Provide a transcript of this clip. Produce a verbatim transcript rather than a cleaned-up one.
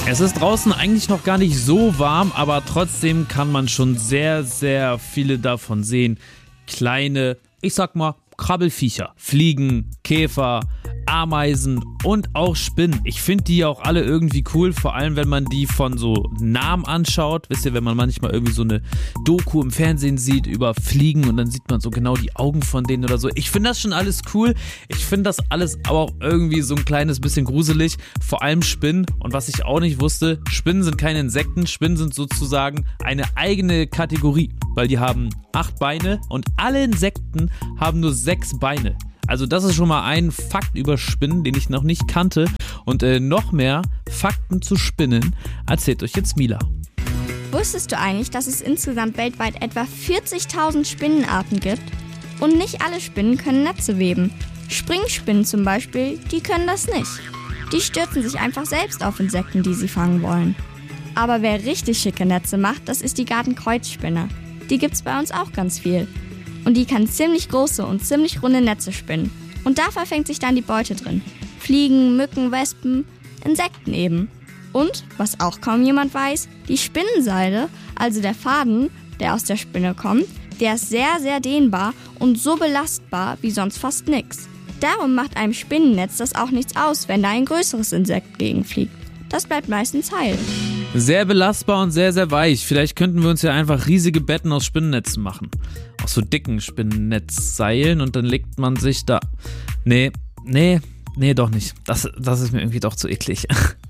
Es ist draußen eigentlich noch gar nicht so warm, aber trotzdem kann man schon sehr, sehr viele davon sehen. Kleine, ich sag mal, Krabbelfiecher, Fliegen, Käfer, Ameisen und auch Spinnen. Ich finde die auch alle irgendwie cool, vor allem wenn man die von so Namen anschaut. Wisst ihr, wenn man manchmal irgendwie so eine Doku im Fernsehen sieht über Fliegen und dann sieht man so genau die Augen von denen oder so. Ich finde das schon alles cool. Ich finde das alles aber auch irgendwie so ein kleines bisschen gruselig. Vor allem Spinnen. Und was ich auch nicht wusste, Spinnen sind keine Insekten. Spinnen sind sozusagen eine eigene Kategorie, weil die haben acht Beine und alle Insekten haben nur sechs Beine. Also das ist schon mal ein Fakt über Spinnen, den ich noch nicht kannte. Und äh, noch mehr Fakten zu Spinnen erzählt euch jetzt Mila. Wusstest du eigentlich, dass es insgesamt weltweit etwa vierzigtausend Spinnenarten gibt? Und nicht alle Spinnen können Netze weben. Springspinnen zum Beispiel, die können das nicht. Die stürzen sich einfach selbst auf Insekten, die sie fangen wollen. Aber wer richtig schicke Netze macht, das ist die Gartenkreuzspinne. Die gibt's bei uns auch ganz viel. Und die kann ziemlich große und ziemlich runde Netze spinnen. Und da verfängt sich dann die Beute drin. Fliegen, Mücken, Wespen, Insekten eben. Und, was auch kaum jemand weiß, die Spinnenseide, also der Faden, der aus der Spinne kommt, der ist sehr, sehr dehnbar und so belastbar wie sonst fast nix. Darum macht einem Spinnennetz das auch nichts aus, wenn da ein größeres Insekt gegenfliegt. Das bleibt meistens heil. Sehr belastbar und sehr, sehr weich. Vielleicht könnten wir uns ja einfach riesige Betten aus Spinnennetzen machen. Aus so dicken Spinnennetzseilen und dann legt man sich da... Nee, nee, nee, doch nicht. Das, das ist mir irgendwie doch zu eklig.